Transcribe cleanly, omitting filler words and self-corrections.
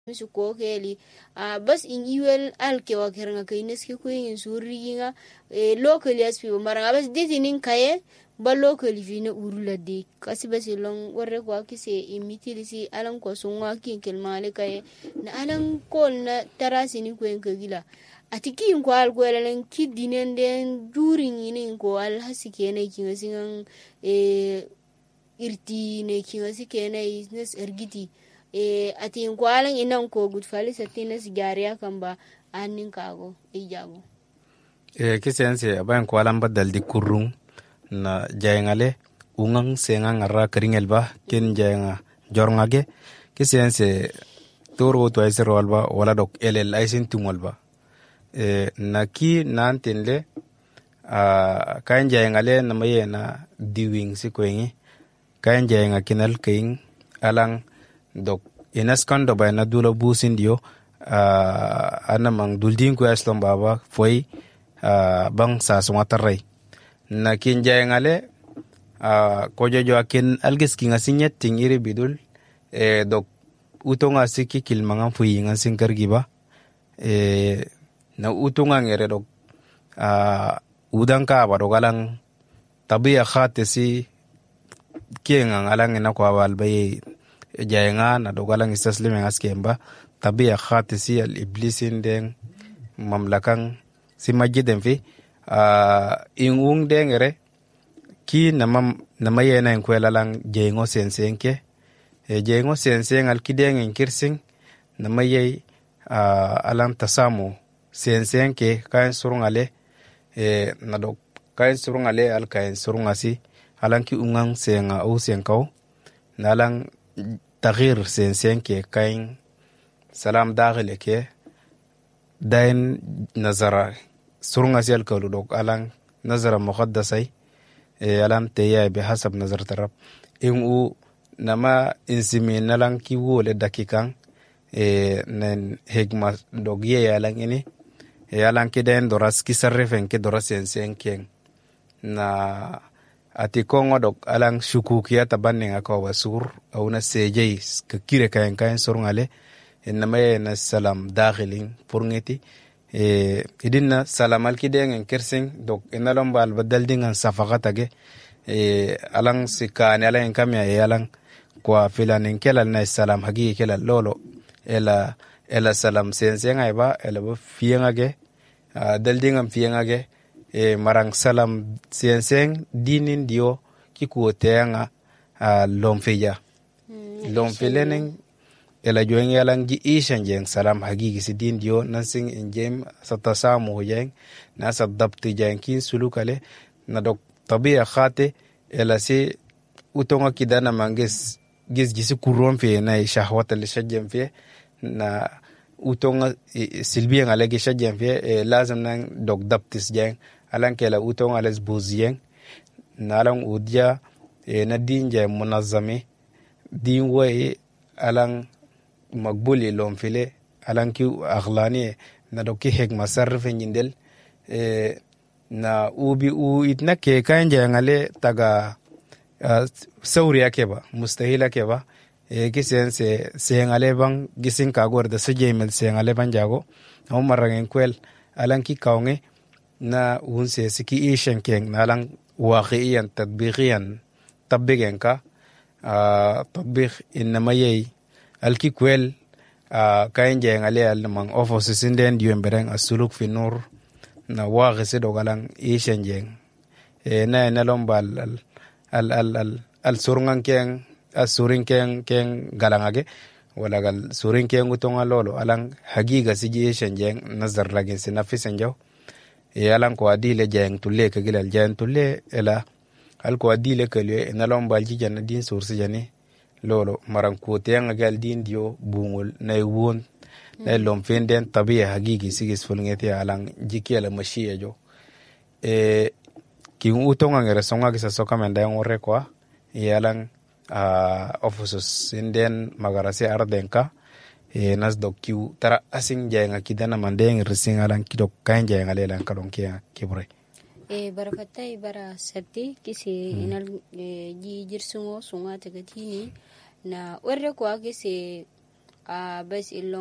su ko keli bas in iwel alke wa keranga kaynes ki kuin suriginga locally aspi maranga bas ditinin kaye ba locally fina urula de kasi bas long warre ko akise imitilisi alan ko sunwa kin kelmale kaye na alan kol na tarasini ko en kagila atiki ko al ko len kidinen den during inin ko al hasikene kinga singan irti ne kinga sikene nes ergiti ati ko alan inan ko good fali satines gariya kamba anin kago ijago kisense aban ko alan badal di kurrung na jayngale ungang senga ngara kringel ba ken jaynga jorngage kisense toro to ay serwal ba wala dok elel ay sin tumol ba na ki nantenle kan jayngale na mayena diwing si kwengi kan jaynga kinal king alang dok inas kondo ba na dula busin dio anamang duldin ko aslom baba foi bang sa sumataray na kinjay ngale ko jojo akin algis kinga sinyet tingiri bidul dok utonga siki kilmanga fuinga sinkargiba na utonga ngere dok udang ka ba dogalang tabiya khate si kienga alang ina ko awal bay jaynga na dogalang istaslim ngaskemba tabiya khate si al iblisin den mamlakang si majiden fi ingung dengere ki namayena en kwelalang jengo sensenke jengo senseng al kideng en kirsing namayay alang tasamu sensenke kain surungale nadok kain surungale al kain surungasi alang ki ungang senga au senkau nalang taghir sensenke kain salam dakhile ke dain nazara surungasi al kaludok alang nazara muqaddasai alam teya bihasab nazar tarab ingu nama insimin nalang ki wole dakikan nen hegma dogye alang ini alang ki den doras ki sarrefen ke doras sensen na ati kongo dok alang shukukiya tabanne ngako wasur au na sejei ke kire kayan surungale nama na salam dakhilin purngeti idinna salamal kideng en kersing dok enalom bal badal dingan safaqatage alang sikane alang kamya alang kwa filanin kelal na salam hagi kelal lolo ela salam sensen ayba ela bo fiengage dal dingam fiengage marang salam sensen dinin dio kikuotenga lomfeja lomfelenen ela joeng yalang ji ishan jeng salam hagigi si din dio nansing injem satasamu jeng na sadabti jeng kin sulukale na dok tabiya khate ela si utonga kidana manges gis gisi kuron fe na shahwat al shajjem fe na utonga silbiyan alage shajjem fe lazim nan dok dabtis jeng alan kela utonga les buzien na alang udja na din jeng munazzami din way alang magbuli lomfile alanki aghlani na doki hekma sarfe nyindel na ubi itna ke kanje ngale taga sauri yake ba mustahila ke ba kisense ngale bang gisin ka gorda sejemel ngale ban jago o marangen kwel alanki kawnge na unse siki ishen keng na lang waqiyan tatbiqiyan tabbigen ka tatbiq inma yey alki kwel kain jeng ale al mang office sinden diem bereng asuluk fi nur na waqi se dogalang ishen jeng na lombal al surungan keng asurin keng galangage wala gal surin keng utonga lolo alang hagiga si ishen jeng nazar lagin sinafisen jaw alang ko adile jeng tulle ke gilal jeng tulle ela al ko adile ke le na lombal ji janna din sursi jani lolo marang kote nga gal din dio bungol na won na lom fenden tabiya hagigi sigis fulngeti alang jikela mashiya jo ki utonga ngere songa gisa soka menda ngore kwa yalang offices sinden magarase ardenka nas dokkiu tara asing jenga kidana mandeng rising alang kidok kain jenga lelan kadon kibre barakatai bara sabti kisi inal ji jirsungo sunga tagatini na warre ko kisi bas ilong